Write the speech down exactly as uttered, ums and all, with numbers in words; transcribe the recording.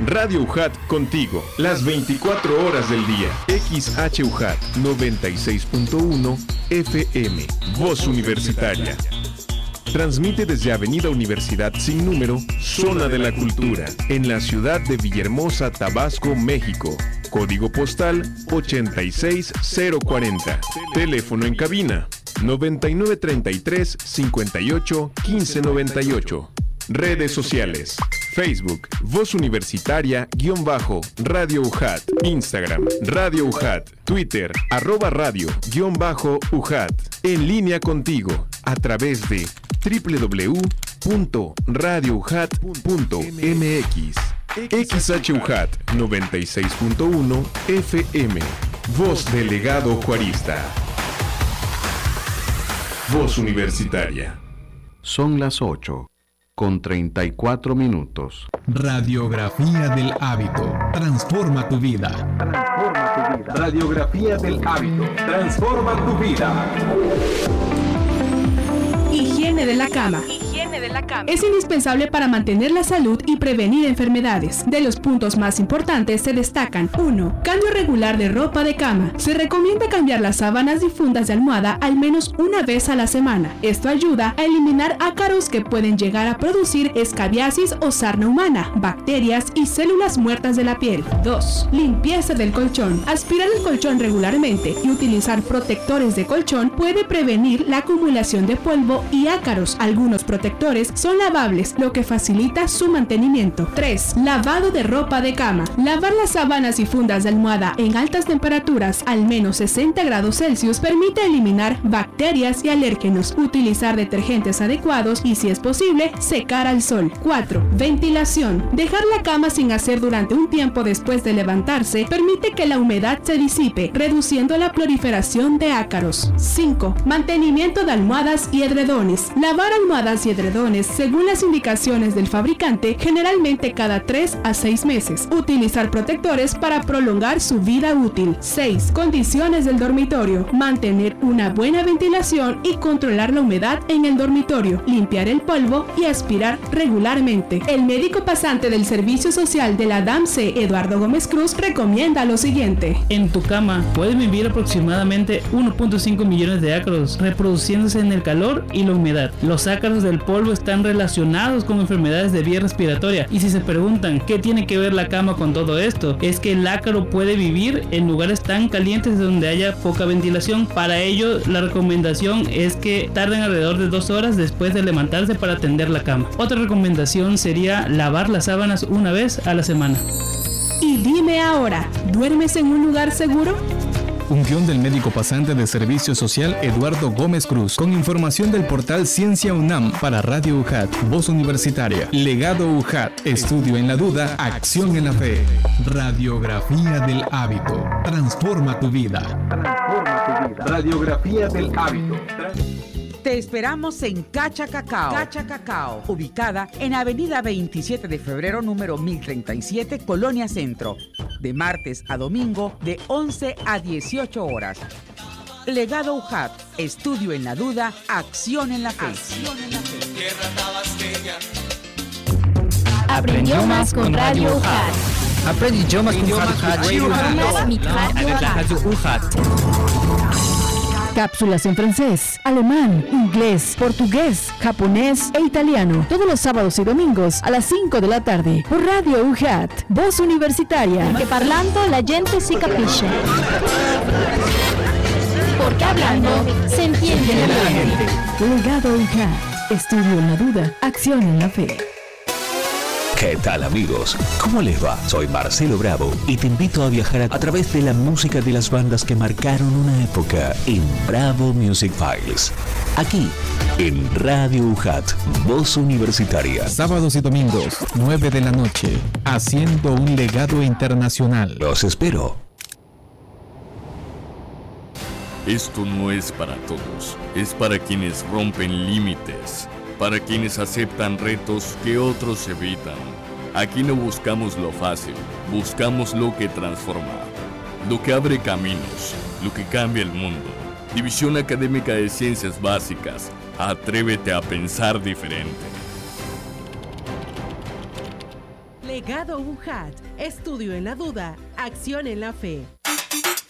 Radio U J A T contigo, las veinticuatro horas del día. X H U J A T noventa y seis punto uno F M, Voz Universitaria. Transmite desde Avenida Universidad sin número, Zona de la Cultura, en la ciudad de Villahermosa, Tabasco, México. Código postal ochenta y seis cero cuarenta. Teléfono en cabina noventa y nueve treinta y tres cincuenta y ocho quince noventa y ocho. Redes sociales: Facebook, Voz Universitaria, guión bajo, Radio U J A T. Instagram, Radio U J A T. Twitter, arroba radio, guión bajo, U J A T. En línea contigo, a través de doble u doble u doble u punto radio u j a t punto m x. X H U J A T noventa y seis punto uno F M. Voz del legado juarista. Voz Universitaria. Son las ocho con treinta y cuatro minutos. Radiografía del hábito. Transforma tu vida. Transforma tu vida. Radiografía del hábito. Transforma tu vida. Higiene de la cama. Higiene de la cama. Es indispensable para mantener la salud y prevenir enfermedades. De los puntos más importantes se destacan: uno. Cambio regular de ropa de cama. Se recomienda cambiar las sábanas y fundas de almohada al menos una vez a la semana. Esto ayuda a eliminar ácaros que pueden llegar a producir escabiasis o sarna humana, bacterias y células muertas de la piel. dos. Limpieza del colchón. Aspirar el colchón regularmente y utilizar protectores de colchón puede prevenir la acumulación de polvo y ácaros. Algunos protectores son lavables, lo que facilita su mantenimiento. tres. Lavado de ropa de cama. Lavar las sábanas y fundas de almohada en altas temperaturas, al menos sesenta grados Celsius, permite eliminar bacterias y alérgenos. Utilizar detergentes adecuados y, si es posible, secar al sol. cuatro. Ventilación. Dejar la cama sin hacer durante un tiempo después de levantarse permite que la humedad se disipe, reduciendo la proliferación de ácaros. cinco. Mantenimiento de almohadas y edredones. Lavar almohadas y edredones según las indicaciones del fabricante, generalmente cada tres a seis meses. Utilizar protectores para prolongar su vida útil. seis. Condiciones del dormitorio. Mantener una buena ventilación y controlar la humedad en el dormitorio. Limpiar el polvo y aspirar regularmente. El médico pasante del Servicio Social de la D A M C, Eduardo Gómez Cruz, recomienda lo siguiente: en tu cama pueden vivir aproximadamente uno punto cinco millones de ácaros, reproduciéndose en el calor y la humedad. Los ácaros del polvo están relacionados con enfermedades de vía respiratoria, y si se preguntan qué tiene que ver la cama con todo esto, es que el ácaro puede vivir en lugares tan calientes donde haya poca ventilación. Para ello, la recomendación es que tarden alrededor de dos horas después de levantarse para tender la cama. Otra recomendación sería lavar las sábanas una vez a la semana. Y dime ahora, ¿duermes en un lugar seguro? Un guión del médico pasante de Servicio Social Eduardo Gómez Cruz, con información del portal Ciencia UNAM para Radio U J A T, Voz Universitaria, Legado U J A T, Estudio en la Duda, Acción en la Fe. Radiografía del hábito. Transforma tu vida. Transforma tu vida. Radiografía del hábito. Te esperamos en Cacha Cacao. Cacha Cacao, ubicada en Avenida veintisiete de febrero, número mil treinta y siete, Colonia Centro, de martes a domingo de once a dieciocho horas. Legado U J A T, Estudio en la Duda, Acción en la Fe. Acción en la Fe. Tierra tabasqueña. Aprendió más con Radio U J A T. Aprendió más con Radio U J A T. Cápsulas en francés, alemán, inglés, portugués, japonés e italiano. Todos los sábados y domingos a las cinco de la tarde por Radio U J A T, Voz Universitaria. Porque parlando la gente si capisce. Porque hablando se entiende la gente. Legado U J A T, Estudio en la Duda, Acción en la Fe. ¿Qué tal, amigos? ¿Cómo les va? Soy Marcelo Bravo y te invito a viajar a, a través de la música de las bandas que marcaron una época en Bravo Music Files. Aquí, en Radio U J A T, Voz Universitaria. Sábados y domingos, nueve de la noche, haciendo un legado internacional. Los espero. Esto no es para todos, es para quienes rompen límites, para quienes aceptan retos que otros evitan. Aquí no buscamos lo fácil, buscamos lo que transforma, lo que abre caminos, lo que cambia el mundo. División Académica de Ciencias Básicas, atrévete a pensar diferente. Legado U J A T. Estudio en la duda, acción en la fe.